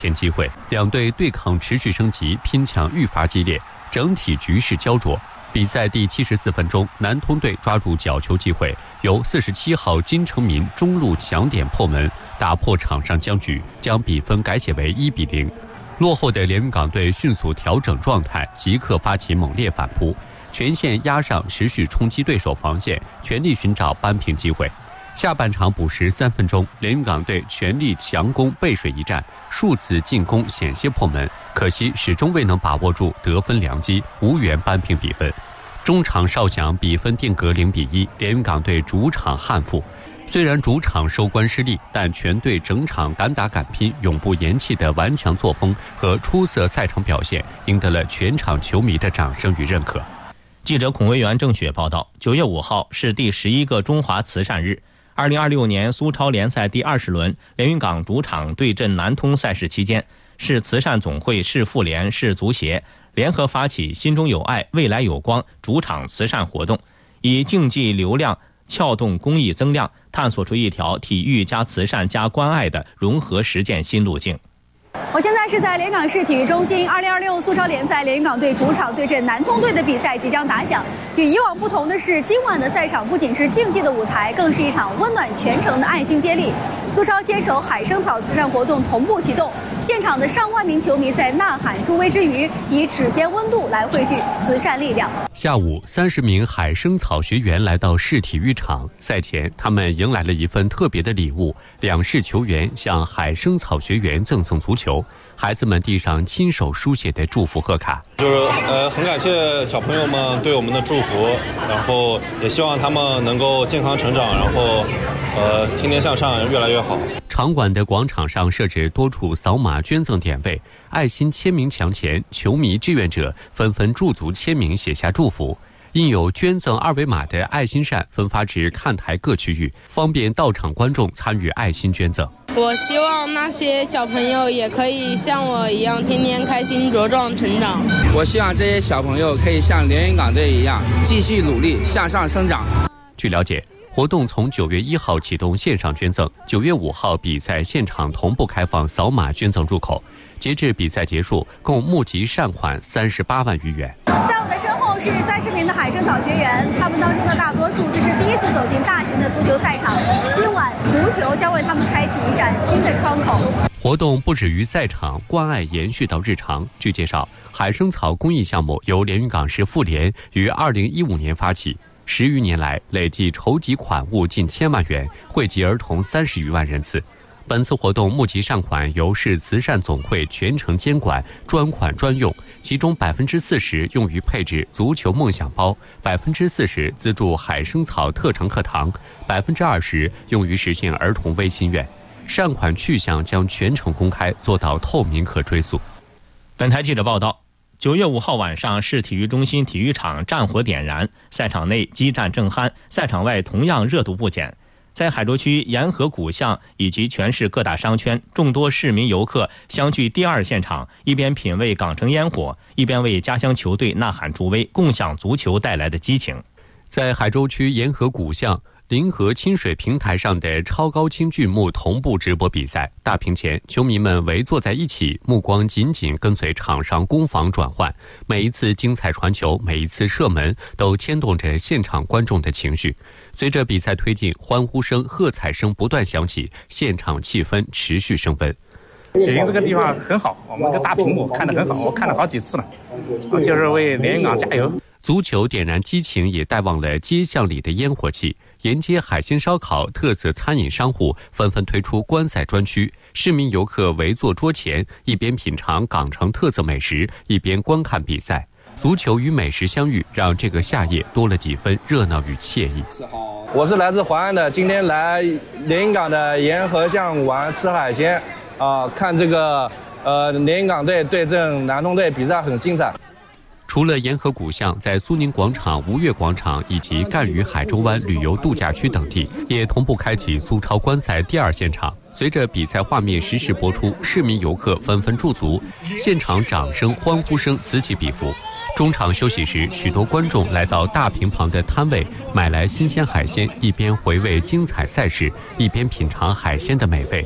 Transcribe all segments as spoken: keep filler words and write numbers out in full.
前机会，两队对抗持续升级，拼抢愈发激烈，整体局势焦灼。比赛第七十四分钟，南通队抓住角球机会，由四十七号金成民中路抢点破门，打破场上僵局，将比分改写为一比零。落后的连云港队迅速调整状态，即刻发起猛烈反扑，全线压上，持续冲击对手防线，全力寻找扳平机会。下半场补时三分钟，连云港队全力强攻背水一战，数次进攻险些破门，可惜始终未能把握住得分良机，无缘扳平比分。中场哨响，比分定格零比一，连云港队主场憾负。虽然主场收官失利，但全队整场敢打敢拼、永不言弃的顽强作风和出色赛场表现，赢得了全场球迷的掌声与认可。 记者孔维元、郑雪报道，九月五号是第十一个中华慈善日。二零二六年苏超联赛第二十轮，连云港主场对阵南通赛事期间，市慈善总会、市妇联、市足协联合发起心中有爱未来有光主场慈善活动，以竞技流量撬动公益增量，探索出一条体育加慈善加关爱的融合实践新路径。 我现在是在连云港市体育中心，二零二六苏超联赛连云港队主场对阵南通队的比赛即将打响。与以往不同的是，今晚的赛场不仅是竞技的舞台，更是一场温暖全城的爱心接力。苏超坚守海生草慈善活动同步启动，现场的上万名球迷在呐喊助威之余，以指尖温度来汇聚慈善力量。 下午，三十名海生草学员来到市体育场，赛前他们迎来了一份特别的礼物，两市球员向海生草学员赠送足球。孩子们递上亲手书写的祝福贺卡， 就是呃，很感谢小朋友们对我们的祝福，然后也希望他们能够健康成长，然后呃，天天向上，越来越好。 场馆的广场上设置多处扫码捐赠点位，爱心签名墙前，球迷志愿者纷纷驻足签名，写下祝福。印有捐赠二维码的爱心扇分发至看台各区域，方便到场观众参与爱心捐赠。 我希望那些小朋友也可以像我一样天天开心茁壮成长。 我希望这些小朋友可以像连云港队一样继续努力向上生长。 据了解，活动从九月一号启动线上捐赠，九月五号比赛现场同步开放扫码捐赠入口。截至比赛结束，共募集善款三十八万余元。 在我的身后是三十名的海生草学员，他们当中的大多数这是第一次走进大型的足球赛场。今晚足球将为他们开启一扇新的窗口。 活动不止于赛场，关爱延续到日常。据介绍，海生草公益项目由连云港市妇联于二零一五年发起，十余年来累计筹集款物近千万元，惠及儿童三十余万人次。本次活动募集善款由市慈善总会全程监管，专款专用，其中百分之四十用于配置足球梦想包，百分之四十资助海生草特长课堂，百分之二十用于实现儿童微心愿。善款去向将全程公开，做到透明可追溯。 本台记者报道，九月五号晚上，市体育中心体育场战火点燃，赛场内激战正酣，赛场外同样热度不减。在海州区沿河古巷以及全市各大商圈，众多市民游客相聚第二现场，一边品味港城烟火，一边为家乡球队呐喊助威，共享足球带来的激情。 在海州区沿河古巷临河清水平台上的超高清巨幕同步直播比赛，大屏前球迷们围坐在一起，目光紧紧跟随场上攻防转换，每一次精彩传球，每一次射门都牵动着现场观众的情绪。随着比赛推进，欢呼声、喝彩声不断响起，现场气氛持续升温。 北京这个地方很好，我们的大屏幕看得很好，我看了好几次了，就是为连云港加油。 足球点燃激情，也带旺了街巷里的烟火气。沿街海鲜烧烤特色餐饮商户纷纷推出观赛专区，市民游客围坐桌前，一边品尝港城特色美食，一边观看比赛。足球与美食相遇，让这个夏夜多了几分热闹与惬意。 我是来自淮安的，今天来连云港的沿河巷玩吃海鲜，啊、呃，看这个呃连云港队对阵南通队比赛很精彩。 除了沿河古巷，在苏宁广场、吴越广场以及赣榆海州湾旅游度假区等地，也同步开启苏超观赛第二现场。随着比赛画面实时播出，市民游客纷纷驻足，现场掌声、欢呼声此起彼伏。中场休息时，许多观众来到大屏旁的摊位，买来新鲜海鲜，一边回味精彩赛事，一边品尝海鲜的美味。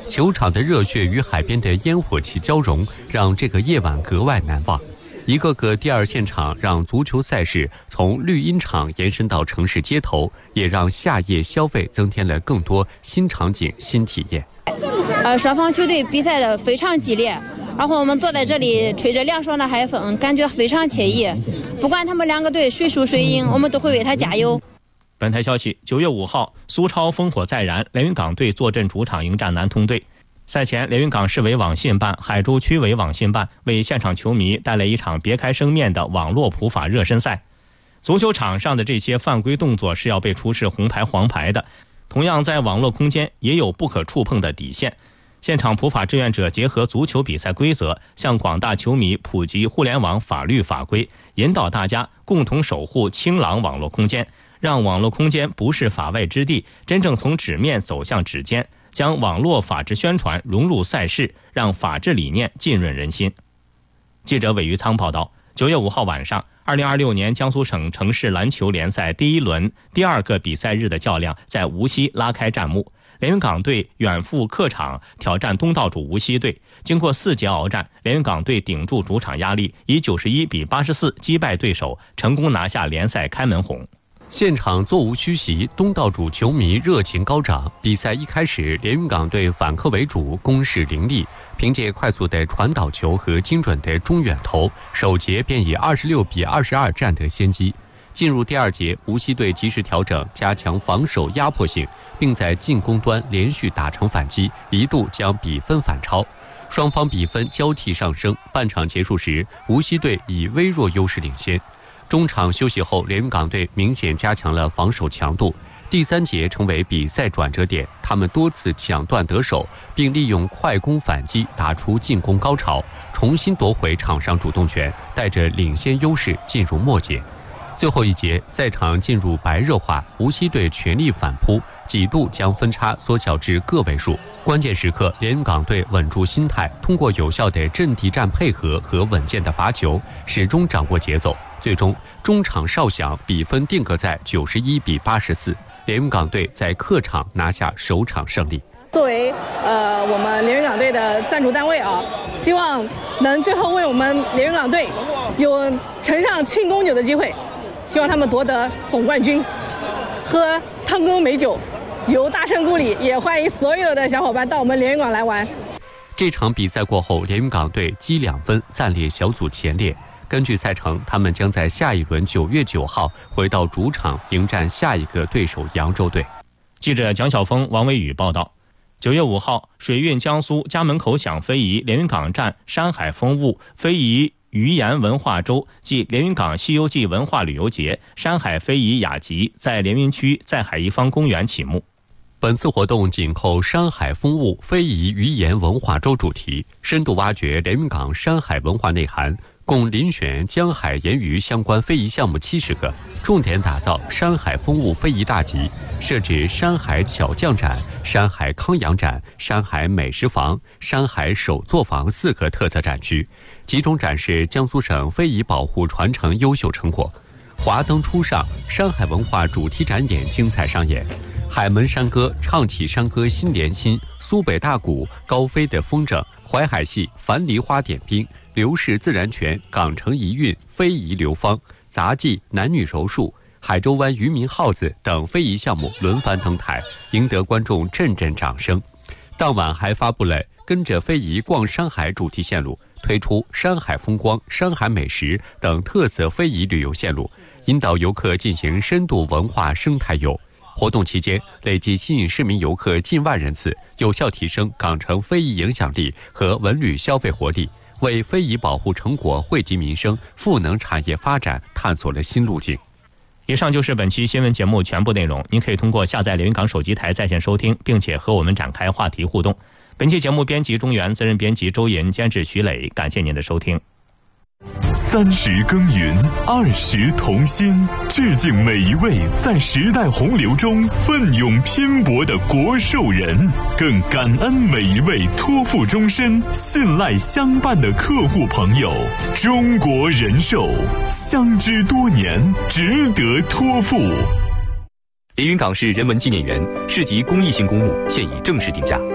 球场的热血与海边的烟火气交融，让这个夜晚格外难忘。一个个第二现场让足球赛事从绿茵场延伸到城市街头，也让夏夜消费增添了更多新场景、新体验。 呃，双方球队比赛的非常激烈，然后我们坐在这里吹着凉爽的海风，感觉非常惬意。不管他们两个队谁输谁赢，我们都会为他加油。 本台消息，九月五号，苏超烽火再燃，连云港队坐镇主场迎战南通队。赛前，连云港市委网信办、海珠区委网信办为现场球迷带来一场别开生面的网络普法热身赛。足球场上的这些犯规动作是要被出示红牌黄牌的，同样在网络空间也有不可触碰的底线。现场普法志愿者结合足球比赛规则，向广大球迷普及互联网法律法规，引导大家共同守护清朗网络空间，让网络空间不是法外之地，真正从纸面走向指尖，将网络法治宣传融入赛事，让法治理念浸润人心。记者韦于仓报道，九月五号晚上，二零二六年江苏省城市篮球联赛第一轮第二个比赛日的较量在无锡拉开战幕。连云港队远赴客场挑战东道主无锡队，经过四节鏖战，连云港队顶住主场压力，以九十一比八十四击败对手，成功拿下联赛开门红。 现场座无虚席，东道主球迷热情高涨。比赛一开始，连云港队反客为主，攻势凌厉，凭借快速的传导球和精准的中远投，首节便以二十六比二十二占得先机。进入第二节，无锡队及时调整，加强防守压迫性，并在进攻端连续打成反击，一度将比分反超。双方比分交替上升，半场结束时，无锡队以微弱优势领先。中场休息后，连云港队明显加强了防守强度。第三节成为比赛转折点，他们多次抢断得手，并利用快攻反击打出进攻高潮，重新夺回场上主动权，带着领先优势进入末节。最后一节，赛场进入白热化，无锡队全力反扑，几度将分差缩小至个位数。关键时刻，连云港队稳住心态，通过有效的阵地战配合和稳健的罚球，始终掌握节奏。最终，中场哨响，比分定格在九十一比八十四，连云港队在客场拿下首场胜利。 作为呃我们连云港队的赞助单位啊，希望能最后为我们连云港队有呈上庆功酒的机会。希望他们夺得总冠军，喝汤沟美酒，游大圣故里。也欢迎所有的小伙伴到我们连云港来玩。 这场比赛过后，连云港队积两分，暂列小组前列。根据赛程，他们将在下一轮九月九号回到主场迎战下一个对手扬州队。 记者蒋晓峰、王伟宇报道。九月五号，水运江苏家门口响非遗连云港站山海风物非遗渔盐文化周暨连云港西游记文化旅游节山海非遗雅集在连云区在海一坊公园启幕。 本次活动紧扣山海风物非遗渔盐文化周主题，深度挖掘连云港山海文化内涵，共遴选江海盐渔相关非遗项目七十个，重点打造山海风物非遗大集，设置山海巧匠展、山海康养展、山海美食坊、山海手作坊四个特色展区，集中展示江苏省非遗保护传承优秀成果。华灯初上，山海文化主题展演精彩上演，海门山歌、唱起山歌心连心、苏北大鼓、高飞的风筝、淮海戏、樊梨花点兵、刘氏自然泉、港城遗韵、非遗流芳、杂技、男女柔术、海州湾渔民号子等非遗项目轮番登台，赢得观众阵阵掌声。当晚还发布了跟着非遗逛山海主题线路，推出山海风光、山海美食等特色非遗旅游线路，引导游客进行深度文化生态游。活动期间，累计吸引市民游客近万人次，有效提升港城非遗影响力和文旅消费活力，为非遗保护成果惠及民生、赋能产业发展探索了新路径。 以上就是本期新闻节目全部内容，您可以通过下载连云港手机台在线收听，并且和我们展开话题互动。本期节目编辑中原，责任编辑周银，监制徐磊，感谢您的收听。 三十耕耘，二十同心，致敬每一位在时代洪流中奋勇拼搏的国寿人，更感恩每一位托付终身、信赖相伴的客户朋友。中国人寿，相知多年，值得托付。 连云港市人文纪念园市级公益性公墓现已正式定价。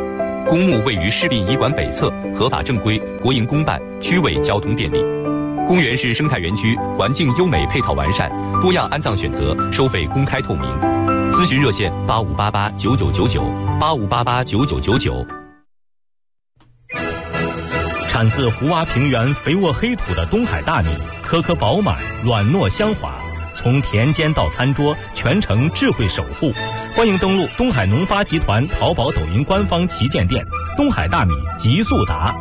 公墓位于市殡仪馆北侧，合法正规，国营公办，区位交通便利。公园是生态园区，环境优美，配套完善，多样安葬选择，收费公开透明。咨询热线八五八八九九九九八五八八九九九九。 产自胡洼平原肥沃黑土的东海大米，颗颗饱满，软糯香滑，从田间到餐桌，全程智慧守护。欢迎登录东海农发集团淘宝、抖音官方旗舰店“东海大米极速达”。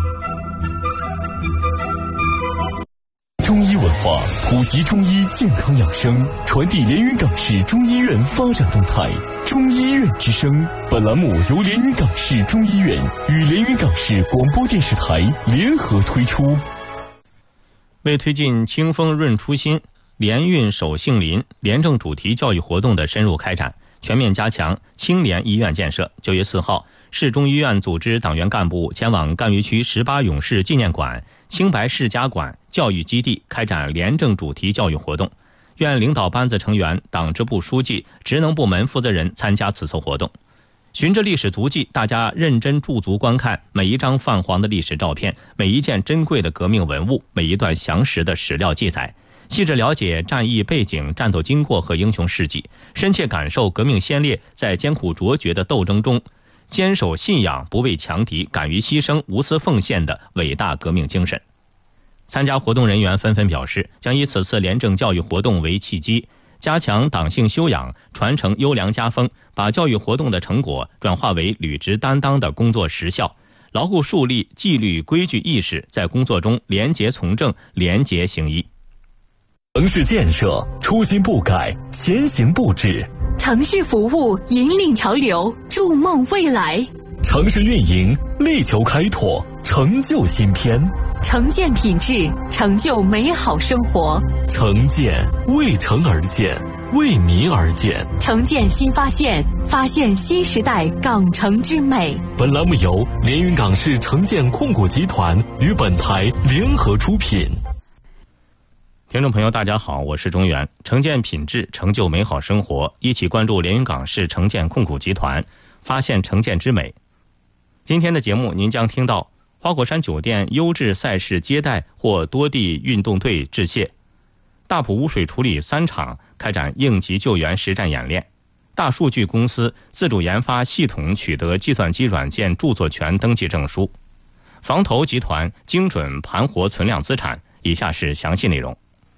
中医文化普及中医健康养生，传递连云港市中医院发展动态。中医院之声，本栏目由连云港市中医院与连云港市广播电视台联合推出。 为推进清风润初心、联运守杏林廉政主题教育活动的深入开展，全面加强青联医院建设。九月四号，市中医院组织党员干部前往赣榆区十八勇士纪念馆、青白世家馆教育基地开展廉政主题教育活动。院领导班子成员、党支部书记、职能部门负责人参加此次活动。循着历史足迹，大家认真驻足观看每一张泛黄的历史照片，每一件珍贵的革命文物，每一段详实的史料记载，细致了解战役背景、战斗经过和英雄事迹，深切感受革命先烈在艰苦卓绝的斗争中坚守信仰、不畏强敌、敢于牺牲、无私奉献的伟大革命精神。参加活动人员纷纷表示，将以此次廉政教育活动为契机，加强党性修养，传承优良家风，把教育活动的成果转化为履职担当的工作实效，牢固树立纪律规矩意识，在工作中廉洁从政、廉洁行医。 城市建设初心不改，前行不止； 城市服务引领潮流，筑梦未来； 城市运营力求开拓，成就新篇。 城建品质，成就美好生活。 城建为城而建，为民而建。 城建新发现，发现新时代港城之美。 本栏目由连云港市城建控股集团与本台联合出品。 听众朋友大家好，我是钟原。城建品质，成就美好生活，一起关注连云港市城建控股集团，发现城建之美。今天的节目您将听到花果山酒店优质赛事接待或多地运动队致谢，大埔污水处理三厂开展应急救援实战演练，大数据公司自主研发系统取得计算机软件著作权登记证书，房投集团精准盘活存量资产。以下是详细内容。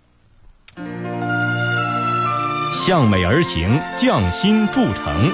向美而行，匠心铸成。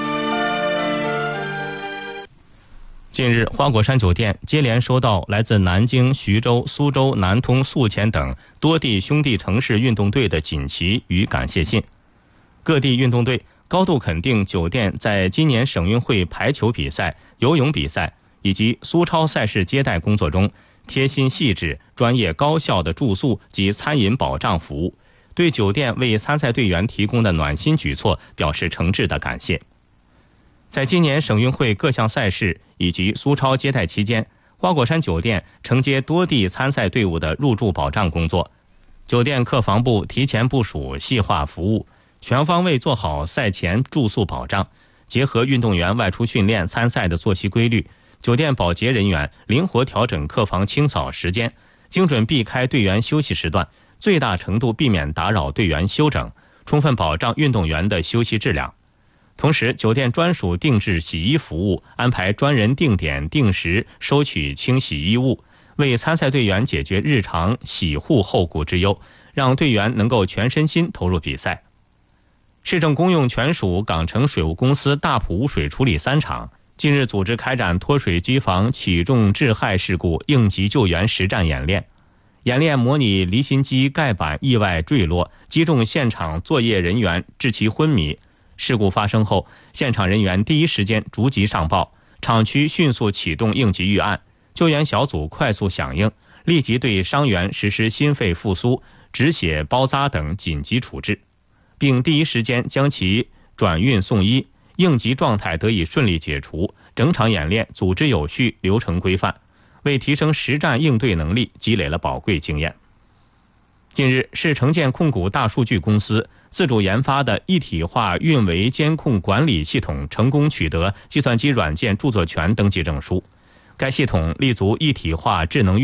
近日，花果山酒店接连收到来自南京、徐州、苏州、南通、宿迁等多地兄弟城市运动队的锦旗与感谢信。各地运动队高度肯定酒店在今年省运会排球比赛、游泳比赛以及苏超赛事接待工作中贴心细致、专业高效的住宿及餐饮保障服务，对酒店为参赛队员提供的暖心举措表示诚挚的感谢。在今年省运会各项赛事以及苏超接待期间，花果山酒店承接多地参赛队伍的入住保障工作，酒店客房部提前部署细化服务，全方位做好赛前住宿保障，结合运动员外出训练参赛的作息规律，酒店保洁人员灵活调整客房清扫时间，精准避开队员休息时段，最大程度避免打扰队员休整，充分保障运动员的休息质量。同时，酒店专属定制洗衣服务，安排专人定点定时收取清洗衣物，为参赛队员解决日常洗护后顾之忧，让队员能够全身心投入比赛。市政公用权属港城水务公司大埔污水处理三厂近日组织开展脱水机房起重致害事故应急救援实战演练，演练模拟离心机盖板意外坠落，击中现场作业人员，致其昏迷。事故发生后，现场人员第一时间逐级上报，厂区迅速启动应急预案，救援小组快速响应，立即对伤员实施心肺复苏、止血包扎等紧急处置，并第一时间将其转运送医，应急状态得以顺利解除。整场演练组织有序、流程规范，为提升实战应对能力积累了宝贵经验。 近日，市城建控股大数据公司自主研发的一体化运维监控管理系统成功取得计算机软件著作权登记证书。该系统立足一体化智能运